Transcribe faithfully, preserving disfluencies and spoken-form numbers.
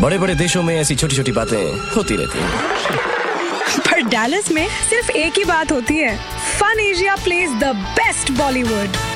बड़े बड़े देशों में ऐसी छोटी छोटी बातें होती रहती हैं। पर डैलस में सिर्फ एक ही बात होती है, fun Asia plays the best Bollywood.